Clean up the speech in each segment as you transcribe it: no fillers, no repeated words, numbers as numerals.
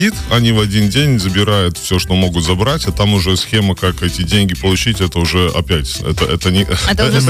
они в один день забирают все, что могут забрать, а там уже схема, как эти деньги получить, это уже опять, это не... Это уже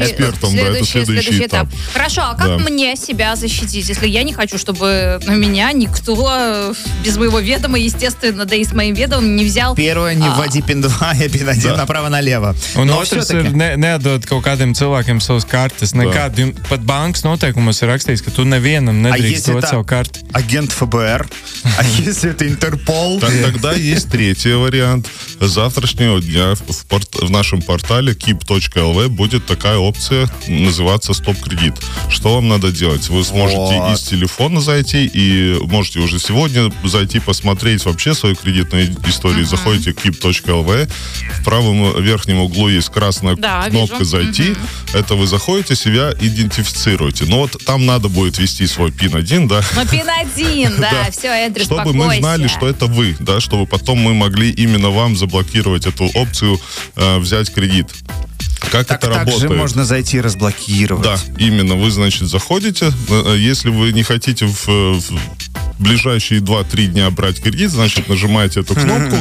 следующий этап. Хорошо, а как мне себя защитить, если я не хочу, чтобы меня никто без моего ведома, естественно, да и с моим ведомым не взял... Первое, не вводи PIN-2, я PIN-1 направо-налево. Un otrs ir neatdod kaut kādiem cilvēkiem savas kartes. Nekādi, pat bankas noteikumos ir rakstīts, ka tu nevienam nedrīkst dot savu karti. Агент ФБР, а если это Интерпол? Тогда есть третий вариант. С завтрашнего дня в нашем портале keep.lv будет такая опция, называться «Стоп-кредит». Что вам надо делать? Вы сможете из телефона зайти и можете уже сегодня зайти посмотреть вообще свою кредитную историю. Заходите в keep.lv. В правом верхнем углу есть красная кнопка «Зайти». Это вы заходите, себя идентифицируете. Но вот там надо будет ввести свой PIN-1, да? Ну, PIN-1, да, все, Эндрю, чтобы мы знали, что это вы, да, чтобы потом мы могли именно вам заблокировать эту опцию взять кредит. Как так, это работает? Также можно зайти и разблокировать. Да, именно. Вы, значит, заходите. Если вы не хотите в ближайшие 2-3 дня брать кредит, значит, нажимаете эту кнопку,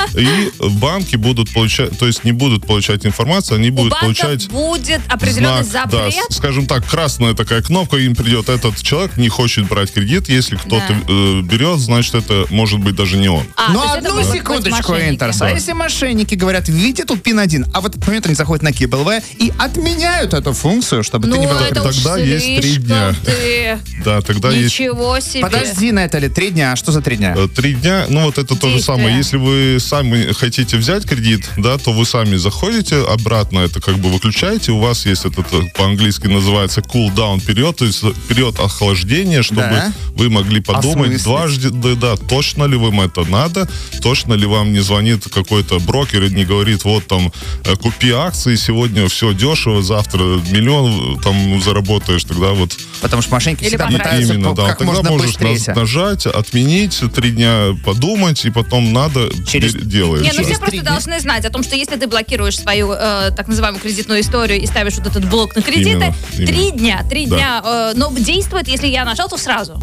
и банки будут получать, то есть не будут получать информацию, они будут получать... будет определенный знак, запрет? Да, скажем так, красная такая кнопка, им придет, этот человек не хочет брать кредит, если кто-то берет, значит, это может быть даже не он. Ну, одну секундочку, Интерс. А если мошенники говорят, видите, тут PIN-1, а в этот момент они заходят на Keep.lv и отменяют эту функцию, чтобы ты не был... Тогда есть 3 дня. Да, тогда есть... Ничего себе. Подожди, на это ли 3 дня? А что за 3 дня? 3 дня, ну вот это то же самое. Если вы сами хотите взять кредит, да, то вы сами заходите, обратно это как бы выключаете, у вас есть этот, по-английски называется cool down период, то есть период охлаждения, чтобы вы могли подумать дважды, да, точно ли вам это надо, точно ли вам не звонит какой-то брокер и не говорит, вот там, купи акции, сегодня все дешево, завтра миллион там заработаешь, тогда вот... Потому что мошенники всегда пытаются как можно быстрее. Нажать, отменить, 3 дня подумать, и потом надо делать. Не, ну все просто должны знать о том, что если ты блокируешь свою так называемую кредитную историю и ставишь вот этот блок на кредиты, 3 дня, но действует, если я нажал, то сразу.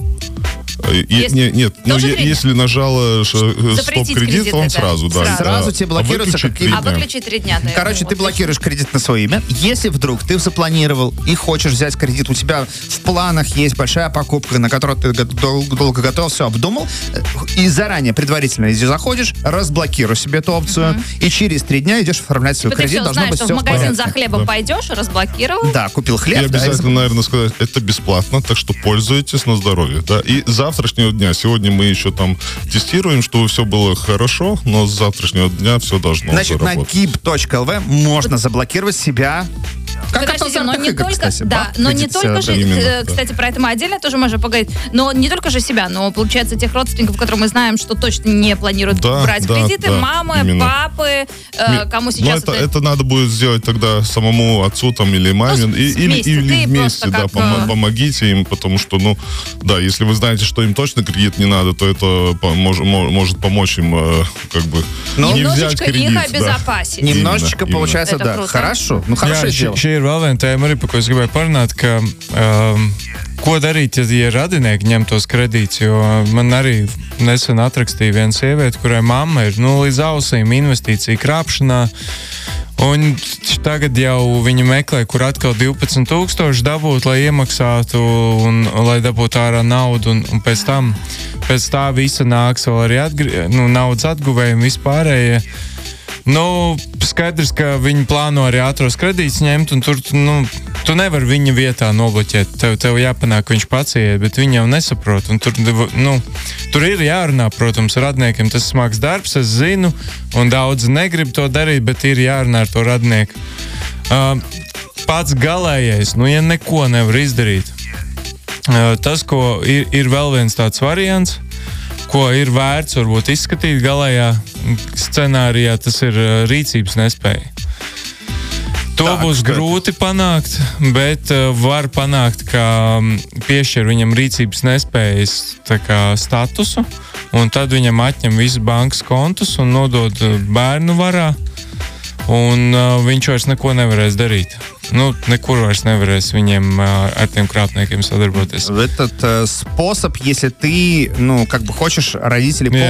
Нет, но если нажала стоп-кредит, то он сразу, да. Сразу тебе блокируется. А выключить 3 дня. Короче, ты блокируешь кредит на свое имя. Если вдруг ты запланировал и хочешь взять кредит, у тебя в планах есть большая покупка, на которую ты долго готов, все обдумал, и заранее, предварительно, если заходишь, разблокируй себе эту опцию, и через 3 дня идешь оформлять свой кредит, должно быть все в порядке. В магазин за хлебом пойдешь, разблокировал. Да, купил хлеб. И обязательно, наверное, сказать, это бесплатно, так что пользуйтесь на здоровье. Да? И с завтрашнего дня, сегодня мы еще там тестируем, чтобы все было хорошо, но с завтрашнего дня все должно заработать. На keep.lv можно заблокировать себя. Подождите, но не только, кстати, но не только же, именно, кстати, про это мы отдельно тоже можем поговорить, но не только же себя, но, получается, тех родственников, которые мы знаем, что точно не планируют брать кредиты, мамы, именно. Папы, кому сейчас... Но это надо будет сделать тогда самому отцу там или маме, или вместе, да, помогите им, потому что, ну, да, если вы знаете, что им точно кредит не надо, то это может помочь им, как бы, не взять кредит. Немножечко их обезопасить. Немножечко, получается, да. Хорошо, ну, хорошее дело. Šī ir vēl viena tēma, arī, par ko es gribēju parunāt, ka ko darīt, ja radinieki ņem tos kredītus, jo man arī nesen atrakstīja viena sieviete, kurai mamma ir līdz ausīm investīcija krāpšanā, un tagad jau viņa meklē, kur atkal 12,000 dabūt, lai iemaksātu un lai dabūtu ārā naudu, un pēc tā visa nāks vēl arī naudas atguvēji un vispārējie. Nu, skaidrs, ka viņi plāno arī ātros kredītus ņemt, un tur, tu nevari viņa vietā nobloķēt. Tev jāpanāk, ka viņš pats iet, bet viņi jau nesaprot. Un tur ir jārunā, protams, radniekiem. Tas smags darbs, es zinu, un daudzi negrib to darīt, bet ir jārunā ar to radnieku. Pats galējais, ja neko nevar izdarīt. Tas, ko ir vēl viens tāds variants, ko ir vērts varbūt izskatīt galējā scenārijā, tas ir rīcības nespēja. To būs grūti panākt, bet var panākt, ka piešķir viņam rīcības nespējas statusu, un tad viņam atņem visus bankas kontus un nodod bērnu varā, un viņš vairs neko nevarēs darīt. nekur vairs nevarēs viņiem ar tiem krāpniekiem sadarboties. Этот способ, если ты, хочешь родителей